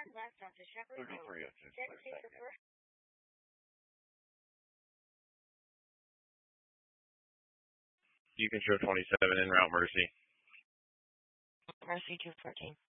turn left onto Shepherd Road. 33 inches per second. You can show 27 en route, Mercy. Mercy 214.